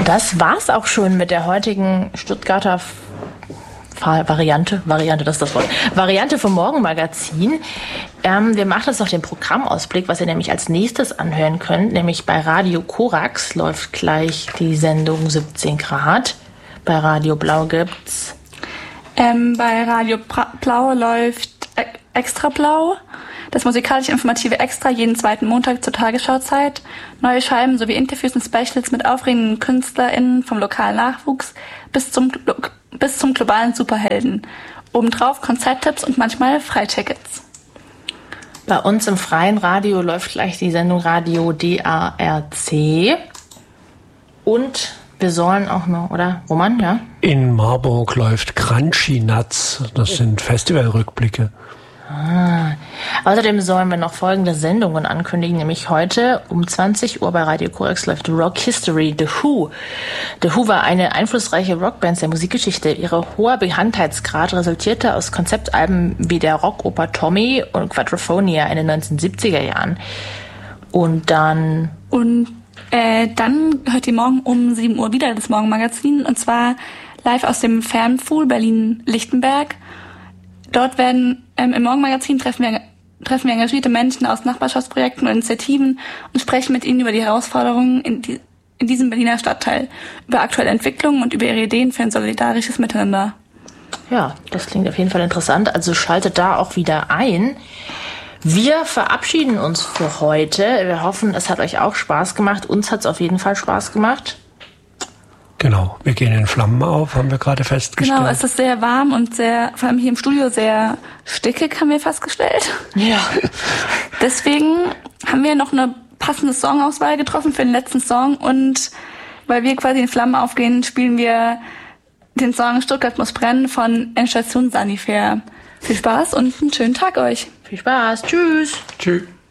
Das war's auch schon mit der heutigen Stuttgarter Variante vom Morgenmagazin. Wir machen jetzt noch den Programmausblick, was ihr nämlich als nächstes anhören könnt. Nämlich bei Radio Korax läuft gleich die Sendung 17 Grad. Bei Radio Blau gibt's. Bei Radio Blau läuft Extra Blau. Das musikalisch-informative Extra jeden zweiten Montag zur Tagesschauzeit. Neue Scheiben sowie Interviews und Specials mit aufregenden KünstlerInnen vom lokalen Nachwuchs bis zum globalen Superhelden. Obendrauf Konzerttipps und manchmal Freitickets. Bei uns im freien Radio läuft gleich die Sendung Radio DARC. Und wir sollen auch noch, oder? Roman, ja? In Marburg läuft Crunchy Nuts. Das sind Festivalrückblicke. Außerdem sollen wir noch folgende Sendungen ankündigen, nämlich heute um 20 Uhr bei Radio Korax läuft Rock History, The Who. The Who war eine einflussreiche Rockband der Musikgeschichte. Ihre hoher Bekanntheitsgrad resultierte aus Konzeptalben wie der Rockoper Tommy und Quadrophonia in den 1970er Jahren. Und dann hört ihr morgen um 7 Uhr wieder das Morgenmagazin, und zwar live aus dem Fernpfuhl Berlin-Lichtenberg. Dort werden im Morgenmagazin treffen wir engagierte Menschen aus Nachbarschaftsprojekten und Initiativen und sprechen mit ihnen über die Herausforderungen in diesem Berliner Stadtteil, über aktuelle Entwicklungen und über ihre Ideen für ein solidarisches Miteinander. Ja, das klingt auf jeden Fall interessant. Also schaltet da auch wieder ein. Wir verabschieden uns für heute. Wir hoffen, es hat euch auch Spaß gemacht. Uns hat es auf jeden Fall Spaß gemacht. Genau, wir gehen in Flammen auf, haben wir gerade festgestellt. Genau, es ist sehr warm und sehr, vor allem hier im Studio, sehr stickig, haben wir festgestellt. Ja. Deswegen haben wir noch eine passende Songauswahl getroffen für den letzten Song, und weil wir quasi in Flammen aufgehen, spielen wir den Song Stuttgart muss brennen von Endstation Sanifair. Viel Spaß und einen schönen Tag euch. Viel Spaß. Tschüss. Tschüss.